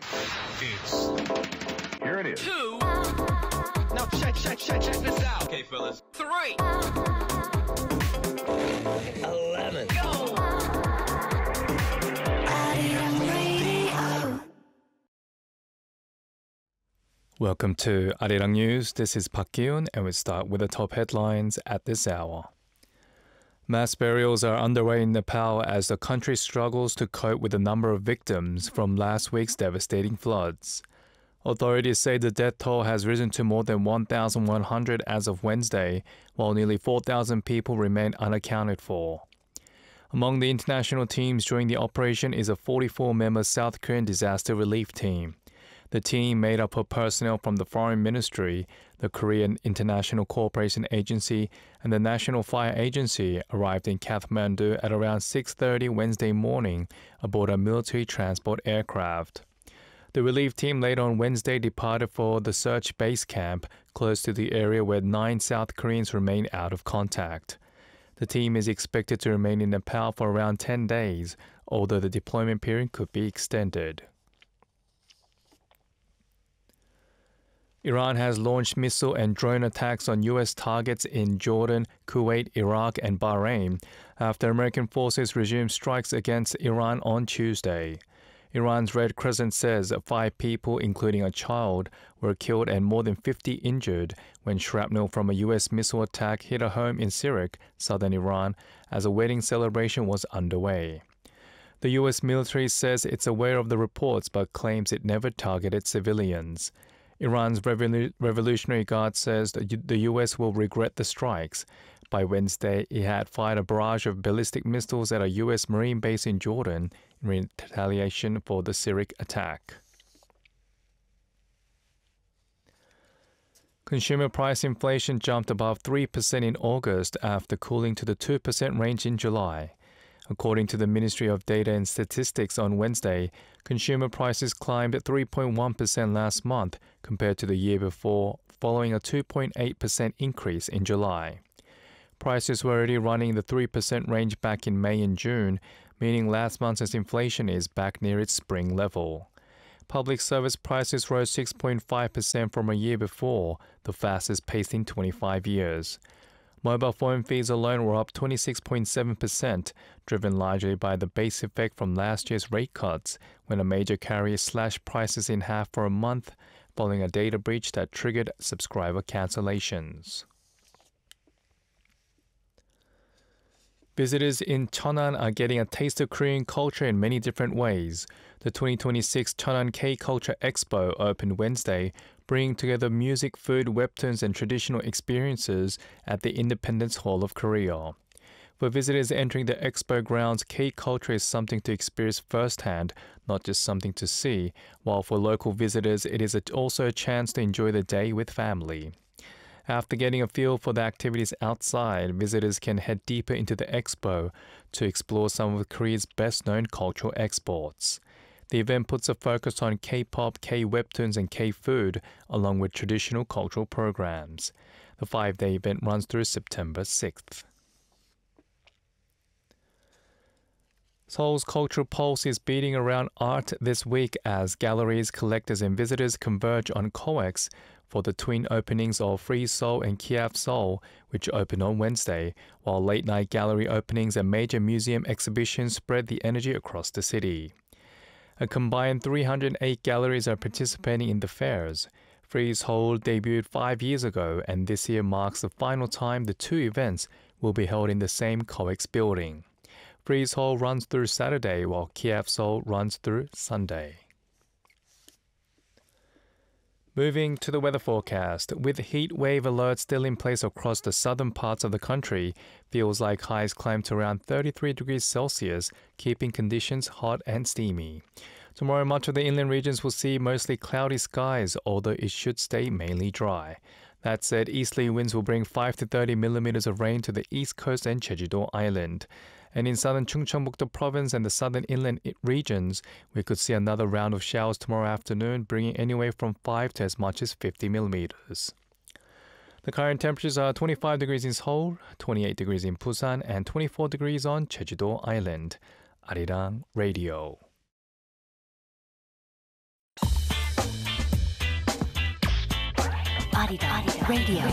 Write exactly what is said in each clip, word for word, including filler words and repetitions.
It's Here it is. Two. Now check, check, check, check this out. Okay, fellas. Three. Eleven. Go. Welcome to Arirang News. This is Park Ki-eun, and we start with the top headlines at this hour. Mass burials are underway in Nepal as the country struggles to cope with the number of victims from last week's devastating floods. Authorities say the death toll has risen to more than one thousand one hundred as of Wednesday, while nearly four thousand people remain unaccounted for. Among the international teams joining the operation is a forty-four member South Korean disaster relief team. The team, made up of personnel from the Foreign Ministry, the Korean International Cooperation Agency, and the National Fire Agency, arrived in Kathmandu at around six thirty Wednesday morning aboard a military transport aircraft. The relief team later on Wednesday departed for the search base camp close to the area where nine South Koreans remain out of contact. The team is expected to remain in Nepal for around ten days, although the deployment period could be extended. Iran has launched missile and drone attacks on U S targets in Jordan, Kuwait, Iraq, and Bahrain after American forces resumed strikes against Iran on Tuesday. Iran's Red Crescent says five people, including a child, were killed and more than fifty injured when shrapnel from a U S missile attack hit a home in Sirak, southern Iran, as a wedding celebration was underway. The U S military says it's aware of the reports but claims it never targeted civilians. Iran's Revolu- Revolutionary Guard says that the U S will regret the strikes. By Wednesday, it had fired a barrage of ballistic missiles at a U S Marine base in Jordan in retaliation for the Sirak attack. Consumer price inflation jumped above three percent in August after cooling to the two percent range in July. According to the Ministry of Data and Statistics on Wednesday, consumer prices climbed three point one percent last month compared to the year before, following a two point eight percent increase in July. Prices were already running in the three percent range back in May and June, meaning last month's inflation is back near its spring level. Public service prices rose six point five percent from a year before, the fastest pace in twenty-five years. Mobile phone fees alone were up twenty-six point seven percent, driven largely by the base effect from last year's rate cuts, when a major carrier slashed prices in half for a month, following a data breach that triggered subscriber cancellations. Visitors in Cheonan are getting a taste of Korean culture in many different ways. The twenty twenty-six Cheonan K-Culture Expo opened Wednesday, bringing together music, food, webtoons, and traditional experiences at the Independence Hall of Korea. For visitors entering the expo grounds, K-culture is something to experience firsthand, not just something to see, while for local visitors, it is also a chance to enjoy the day with family. After getting a feel for the activities outside, visitors can head deeper into the expo to explore some of Korea's best-known cultural exports. The event puts a focus on K-pop, K-webtoons, and K-food, along with traditional cultural programs. The five-day event runs through September sixth. Seoul's cultural pulse is beating around art this week as galleries, collectors, and visitors converge on COEX for the twin openings of Free Seoul and Kiev Seoul, which opened on Wednesday, while late-night gallery openings and major museum exhibitions spread the energy across the city. A combined three hundred eight galleries are participating in the fairs. Free Seoul debuted five years ago, and this year marks the final time the two events will be held in the same COEX building. Free Seoul runs through Saturday, while Kiev Seoul runs through Sunday. Moving to the weather forecast, with heat wave alerts still in place across the southern parts of the country, feels like highs climb to around thirty-three degrees Celsius, keeping conditions hot and steamy. Tomorrow, much of the inland regions will see mostly cloudy skies, although it should stay mainly dry. That said, easterly winds will bring five to thirty millimeters of rain to the east coast and Jeju-do Island. And in southern Chungcheongbuk-do province and the southern inland regions, we could see another round of showers tomorrow afternoon, bringing anywhere from five to as much as fifty millimeters. The current temperatures are twenty-five degrees in Seoul, twenty-eight degrees in Busan, and twenty-four degrees on Jeju-do Island. Arirang Radio. Arirang Radio.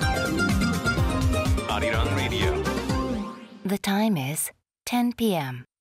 Arirang Radio. The time is ten p m